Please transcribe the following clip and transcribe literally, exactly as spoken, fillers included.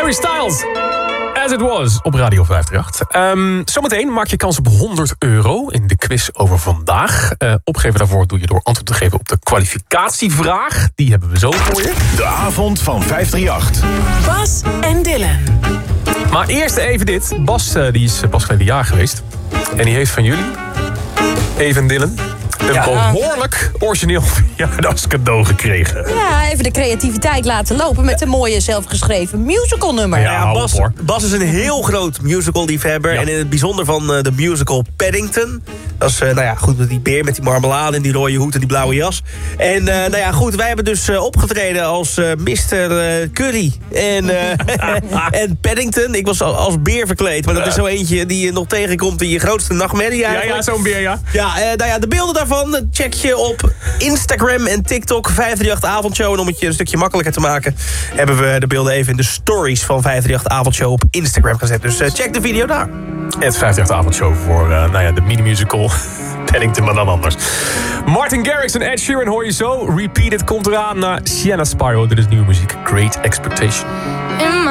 Harry Styles. As It Was op Radio vijfhonderdachtendertig. Um, zometeen maak je kans op honderd euro in de quiz over vandaag. Uh, opgeven daarvoor doe je door antwoord te geven op de kwalificatievraag. Die hebben we zo voor je. De avond van vijfhonderdachtendertig. Bas en Dylan. Maar eerst even dit. Bas uh, die is pas geleden jaar geweest. En die heeft van jullie, even Dylan, een ja. behoorlijk origineel verjaardagscadeau gekregen. Ja, even de creativiteit laten lopen met een mooie zelfgeschreven musicalnummer. Ja, ja, Bas, Bas is een heel groot musical-liefhebber. Ja. En in het bijzonder van uh, de musical Paddington. Dat is, uh, nou ja, goed, met die beer met die marmelade en die rode hoed en die blauwe jas. En, uh, nou ja, goed, wij hebben dus uh, opgetreden als uh, mister Uh, Curry en, uh, en Paddington. Ik was als beer verkleed, maar dat is zo eentje die je nog tegenkomt in je grootste nachtmerrie eigenlijk. Ja, ja, zo'n beer, ja. Ja, uh, nou ja, de beelden daarvan check je op Instagram en TikTok, vijfhonderdachtendertig Avondshow. En om het je een stukje makkelijker te maken, hebben we de beelden even in de stories van vijfhonderdachtendertig Avondshow op Instagram gezet. Dus uh, check de video daar. Het vijfhonderdachtendertig Avondshow voor uh, nou ja, de mini-musical Paddington, maar dan anders. Martin Garrix en Ed Sheeran hoor je zo. Repeat It komt eraan naar Sienna Spyro. Dit is nieuwe muziek. Great Expectation.